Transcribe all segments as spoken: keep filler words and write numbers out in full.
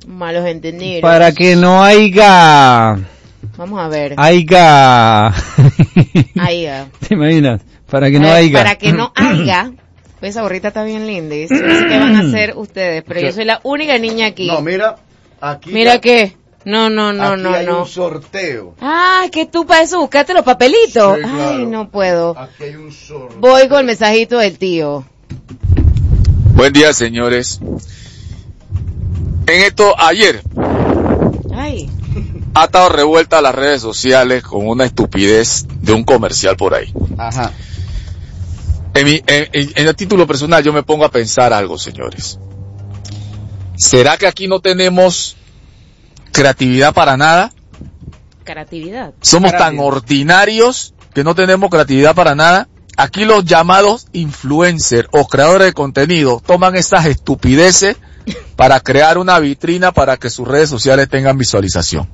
Malos entendidos. Para que no haya... Vamos a ver. Haya... Haya. ¿Te imaginas? Para que no ver, haya. Para que no haya. Pues esa gorrita está bien linda. Y yo no sé qué van a hacer ustedes, pero yo soy la única niña aquí. No, mira, aquí. Mira qué. No, no, no, aquí no, hay no. un sorteo. Ah, que tú para eso buscaste los papelitos. Sí, claro. Ay, no puedo. Aquí hay un sorteo. Voy con el mensajito del tío. Buen día, señores. En esto, ayer, Ay. ha estado revuelta las redes sociales con una estupidez de un comercial por ahí. Ajá. En, mi, en, en, en el título personal yo me pongo a pensar algo, señores. ¿Será que aquí no tenemos creatividad para nada? Creatividad. Somos tan ordinarios que no tenemos creatividad para nada. Aquí los llamados influencers o creadores de contenido toman esas estupideces para crear una vitrina para que sus redes sociales tengan visualización.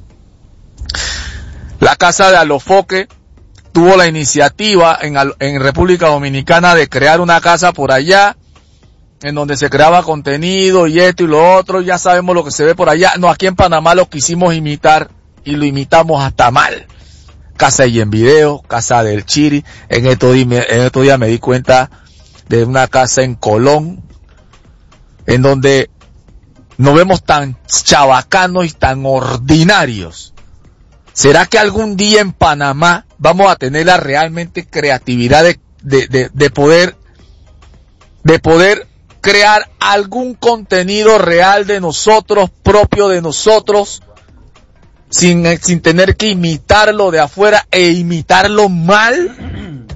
La Casa de Alofoque tuvo la iniciativa en, en República Dominicana de crear una casa por allá, en donde se creaba contenido y esto y lo otro. Ya sabemos lo que se ve por allá. No, aquí en Panamá lo quisimos imitar y lo imitamos hasta mal. Casa y en video, Casa del Chiri. En estos días, en estos días me di cuenta de una casa en Colón, en donde nos vemos tan chabacanos y tan ordinarios. ¿Será que algún día en Panamá vamos a tener la realmente creatividad de, de, de, de poder, de poder crear algún contenido real de nosotros, propio de nosotros, sin, sin tener que imitarlo de afuera e imitarlo mal?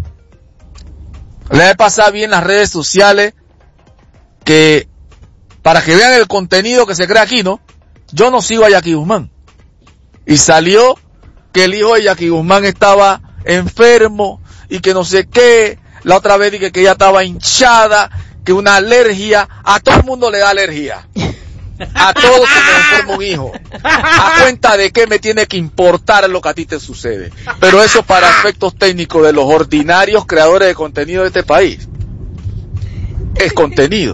Le he pasado bien las redes sociales que, para que vean el contenido que se crea aquí, ¿no? Yo no sigo a Jackie Guzmán. Y salió que el hijo de Jackie Guzmán estaba enfermo y que no sé qué. La otra vez dije que ella estaba hinchada, que una alergia. A todo el mundo le da alergia. A todos se me enferma un hijo. ¿A cuenta de qué me tiene que importar lo que a ti te sucede? Pero eso para efectos técnicos de los ordinarios creadores de contenido de este país. Es contenido.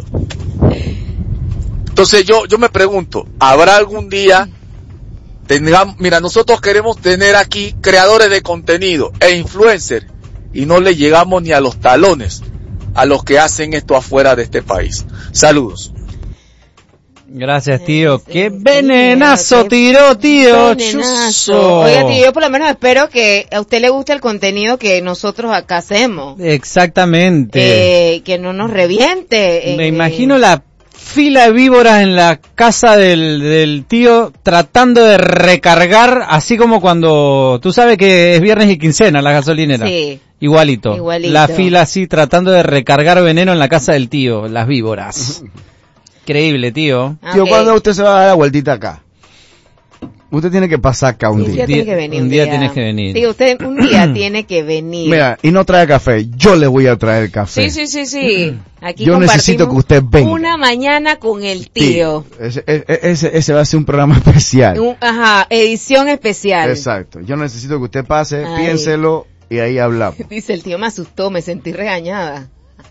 Entonces yo, yo me pregunto, ¿habrá algún día, tengamos, mira, nosotros queremos tener aquí creadores de contenido e influencers y no le llegamos ni a los talones a los que hacen esto afuera de este país? Saludos. Gracias, tío. ¡Qué venenazo tiró, tío! Venenazo. Oiga, tío, yo por lo menos espero que a usted le guste el contenido que nosotros acá hacemos. Exactamente. Eh, que no nos reviente. Me eh, imagino la fila de víboras en la casa del, del tío tratando de recargar, así como cuando tú sabes que es viernes y quincena la gasolinera. Sí. Igualito. Igualito. La fila así tratando de recargar veneno en la casa del tío, las víboras. Increíble, tío. Tío, Ok. ¿cuándo usted se va a dar la vueltita acá? Usted tiene que pasar acá un Sí, día. usted tiene que venir Un un día día. tienes que venir. Sí, usted un día tiene que venir. Mira, y no trae café, yo le voy a traer café. Sí, sí, sí, sí. Aquí Yo necesito que usted venga. una mañana con el tío. Ese, ese, ese, ese va a ser un programa especial. Un- ajá, edición especial. Exacto. Yo necesito que usted pase, Ay. piénselo y ahí hablamos. Dice el tío, me asustó, me sentí regañada.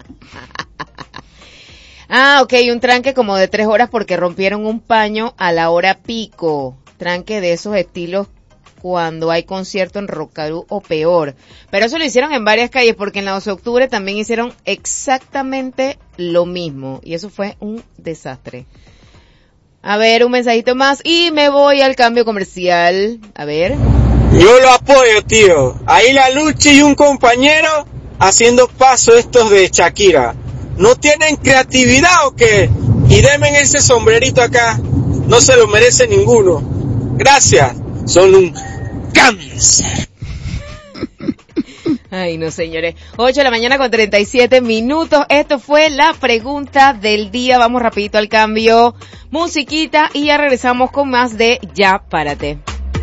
Ah, ok, un tranque como de tres horas porque rompieron un paño a la hora pico. Tranque de esos estilos cuando hay concierto en Rockarú o peor. Pero eso lo hicieron en varias calles porque en la doce de octubre también hicieron exactamente lo mismo. Y eso fue un desastre. A ver, un mensajito más y me voy al cambio comercial. A ver. Yo lo apoyo, tío. Ahí la lucha y un compañero haciendo paso estos de Shakira. ¿No tienen creatividad o qué? Y denme ese sombrerito acá. No se lo merece ninguno. Gracias. Son un cáncer. Ay, no, señores. ocho de la mañana con treinta y siete minutos. Esto fue la pregunta del día. Vamos rapidito al cambio. Musiquita y ya regresamos con más de Ya Párate.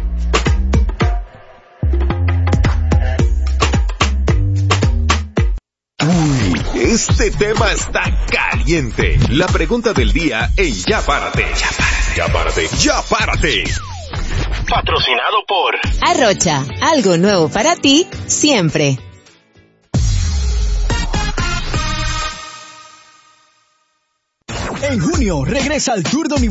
Uy, este tema está caliente. La pregunta del día en Ya Párate. Ya Párate. Ya Párate. Ya Párate. Patrocinado por Arrocha, algo nuevo para ti, siempre. En junio regresa al Tour de